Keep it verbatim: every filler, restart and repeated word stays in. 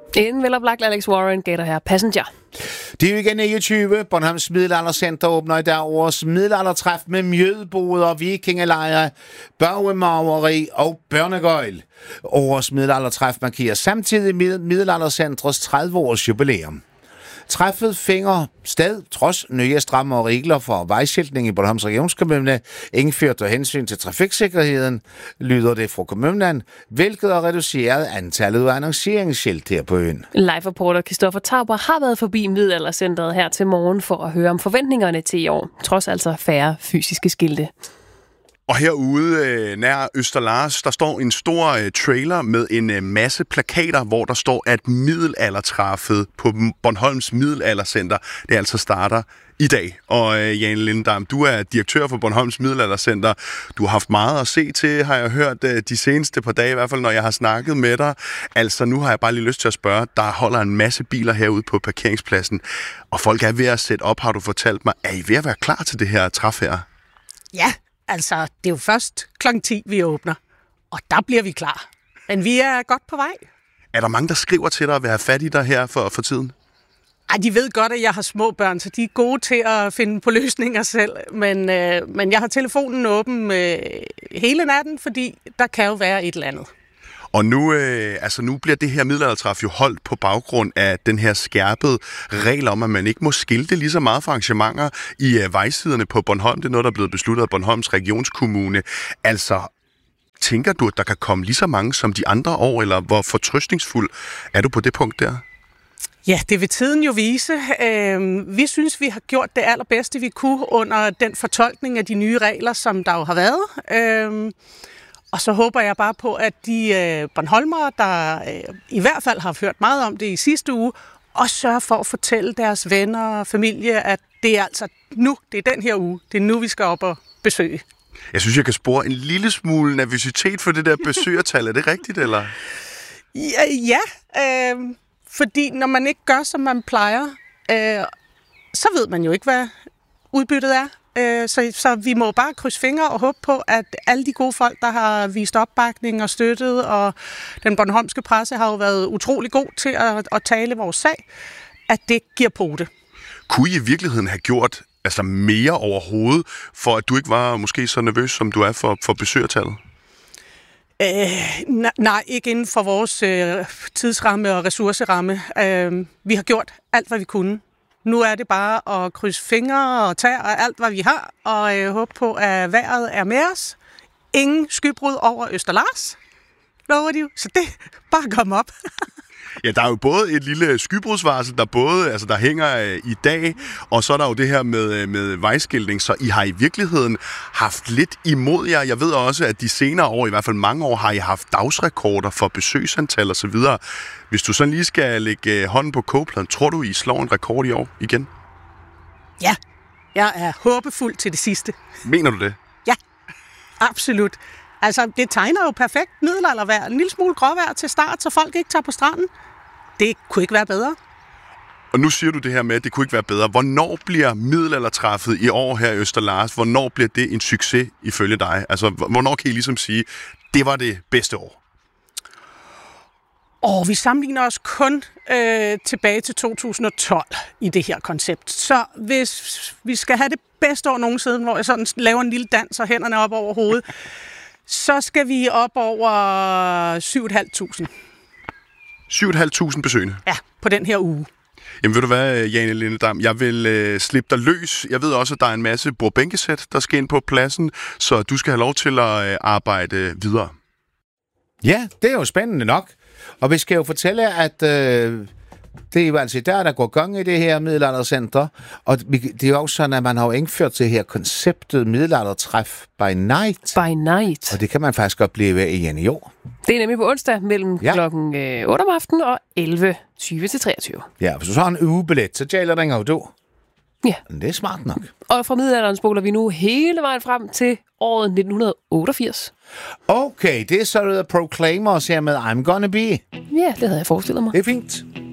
En veloplagt Alex Warren gav dig her Passenger. Det er jo igen niogtyve. Bornholms Middelaldercenter åbner i dag årets middelaldertræf med mjødboder, vikingelejre, børgemarveri og børnegøjl. Årets middelaldertræf markerer samtidig Middelaldercentrets tredive-års jubilæum. Træffet finder sted, trods nye stramme regler for vejskiltning i Bornholms Regionskommune, indført af hensyn til trafiksikkerheden, lyder det fra kommunen, hvilket har reduceret antallet af annonceringsskilt her på øen. Live-reporter Christoffer Tauber har været forbi Middelaldercentret her til morgen for at høre om forventningerne til i år, trods altså færre fysiske skilte. Og herude øh, nær Østerlars, der står en stor øh, trailer med en øh, masse plakater, hvor der står, at middelaldertræffet på Bornholms Middelaldercenter, det altså starter i dag. Og øh, Jane Lindam, du er direktør for Bornholms Middelaldercenter. Du har haft meget at se til, har jeg hørt øh, de seneste par dage, i hvert fald når jeg har snakket med dig. Altså nu har jeg bare lige lyst til at spørge, der holder en masse biler herude på parkeringspladsen, og folk er ved at sætte op, har du fortalt mig. Er I ved at være klar til det her træf her? Ja. Altså, det er jo først klokken ti, vi åbner, og der bliver vi klar. Men vi er godt på vej. Er der mange, der skriver til dig og vil have fat i dig her for, for tiden? Ej, de ved godt, at jeg har små børn, så de er gode til at finde på løsninger selv. Men, øh, men jeg har telefonen åben øh, hele natten, fordi der kan jo være et eller andet. Og nu, øh, altså nu bliver det her middelaldertræf jo holdt på baggrund af den her skærpede regel om, at man ikke må skilte lige så meget for arrangementer i øh, vejsiderne på Bornholm. Det er noget, der er blevet besluttet af Bornholms Regionskommune. Altså, tænker du, at der kan komme lige så mange som de andre år, eller hvor fortrøstningsfuld er du på det punkt der? Ja, det vil tiden jo vise. Øh, vi synes, vi har gjort det allerbedste, vi kunne under den fortolkning af de nye regler, som der jo har været. Øh, Og så håber jeg bare på, at de øh, Bornholmere, der øh, i hvert fald har hørt meget om det i sidste uge, også sørger for at fortælle deres venner og familie, at det er altså nu, det er den her uge, det er nu, vi skal op og besøge. Jeg synes, jeg kan spore en lille smule nervøsitet for det der besøgertal. Er det rigtigt, eller? Ja, ja øh, fordi når man ikke gør, som man plejer, øh, så ved man jo ikke, hvad udbyttet er. Så, så vi må bare krydse fingre og håbe på, at alle de gode folk, der har vist opbakning og støttet, og den bornholmske presse har jo været utrolig god til at, at tale vores sag, at det giver pote. Kunne I i virkeligheden have gjort altså mere overhovedet, for at du ikke var måske så nervøs, som du er for, for besøgertallet? Øh, nej, ikke inden for vores øh, tidsramme og ressourceramme. Øh, vi har gjort alt, hvad vi kunne. Nu er det bare at krydse fingre og tage og alt, hvad vi har, og øh, håbe på, at vejret er med os. Ingen skybrud over Østerlars, lover de jo. Så det, bare kom op. Ja, der er jo både et lille skybrudsvarsel, der både altså der hænger øh, i dag, og så er der jo det her med, med vejskiltning, så I har i virkeligheden haft lidt imod jer. Jeg ved også, at de senere år, i hvert fald mange år, har I haft dagsrekorder for besøgsantal og så videre. Hvis du sådan lige skal lægge hånden på kogepladen, tror du, I slår en rekord i år igen? Ja, jeg er håbefuld til det sidste. Mener du det? Ja, absolut. Altså, det tegner jo perfekt middelaldervejr. En lille smule gråvejr til start, så folk ikke tager på stranden. Det kunne ikke være bedre. Og nu siger du det her med, at det kunne ikke være bedre. Hvornår bliver middelaldertræffet i år her i Østerlars? Hvornår bliver det en succes ifølge dig? Altså, hvornår kan I ligesom sige, det var det bedste år? Og vi sammenligner os kun øh, tilbage til to tusind og tolv i det her koncept. Så hvis vi skal have det bedste år nogensinde, hvor jeg sådan laver en lille dans og hænderne op over hovedet, så skal vi op over syv tusind fem hundrede. syv tusind fem hundrede besøgende? Ja, på den her uge. Jamen ved du hvad, Jane Lindedam, jeg vil øh, slippe dig løs. Jeg ved også, at der er en masse bordbænkesæt, der skal ind på pladsen, så du skal have lov til at øh, arbejde videre. Ja, det er jo spændende nok. Og vi skal jo fortælle, at øh, det er jo altså der, der går gang i det her middelaldercenter. Og det er jo også sådan, at man har jo indført det her konceptet middelaldertræf by night. By night. Og det kan man faktisk opleve igen i år. Det er nemlig på onsdag mellem ja. klokken otte om aftenen og elleve tyve til treogtyve. Ja, hvis du så har en ugebillet, så gælder den jo du. Ja. Men det er smart nok. Og fra middelalderen spoler vi nu hele vejen frem til året nitten otteogfirs. Okay, det er så det Proclaimers her med I'm Gonna Be. Ja, det havde jeg forestillet mig. Det er fint.